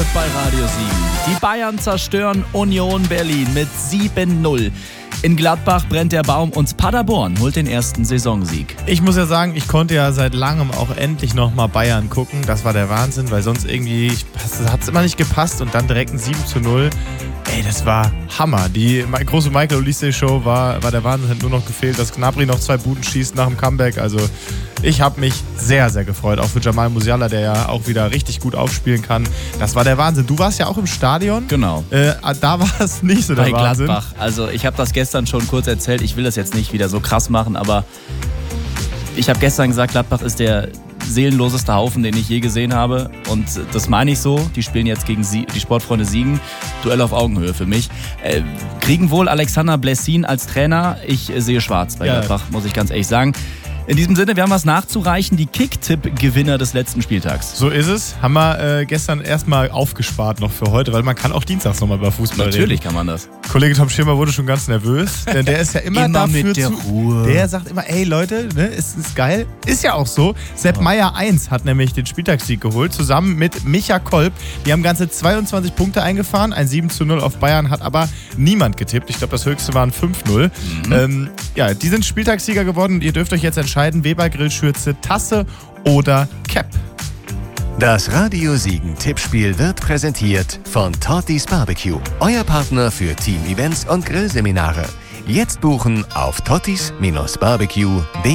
bei Radio 7. Die Bayern zerstören Union Berlin mit 7-0. In Gladbach brennt der Baum und Paderborn holt den ersten Saisonsieg. Ich muss ja sagen, ich konnte ja seit langem auch endlich nochmal Bayern gucken. Das war der Wahnsinn, weil sonst irgendwie hat es immer nicht gepasst und dann direkt ein 7-0. Ey, das war Hammer. Die große Michael Olise-Show war der Wahnsinn. Hat nur noch gefehlt, dass Gnabry noch 2 Buden schießt nach dem Comeback. Also ich habe mich sehr, sehr gefreut. Auch für Jamal Musiala, der ja auch wieder richtig gut aufspielen kann. Das war der Wahnsinn. Du warst ja auch im Stadion. Genau. Da war es nicht so der bei Wahnsinn. Gladbach. Also ich habe das gestern schon kurz erzählt. Ich will das jetzt nicht wieder so krass machen, aber ich habe gestern gesagt, Gladbach ist der seelenloseste Haufen, den ich je gesehen habe. Und das meine ich so. Die spielen jetzt gegen die Sportfreunde Siegen. Duell auf Augenhöhe für mich. Kriegen wohl Alexander Blessin als Trainer. Ich sehe schwarz bei Gladbach, muss ich ganz ehrlich sagen. In diesem Sinne, wir haben was nachzureichen. Die Kick-Tipp-Gewinner des letzten Spieltags. So ist es. Haben wir gestern erstmal aufgespart noch für heute, weil man kann auch dienstags nochmal über Fußball reden. Natürlich kann man das. Kollege Tom Schirmer wurde schon ganz nervös, denn der ist ja immer dafür mit der Ruhe. Der sagt immer, ey Leute, ne, ist geil. Ist ja auch so. Sepp Meier 1 hat nämlich den Spieltagssieg geholt, zusammen mit Micha Kolb. Die haben ganze 22 Punkte eingefahren. Ein 7-0 auf Bayern hat aber niemand getippt. Ich glaube, das höchste waren 5-0. Die sind Spieltagssieger geworden und ihr dürft euch jetzt entscheiden, Weber Grillschürze, Tasse oder Cap. Das Radio Siegen Tippspiel wird präsentiert von Totti's Barbecue, euer Partner für Team-Events und Grillseminare. Jetzt buchen auf tottis-barbecue.de.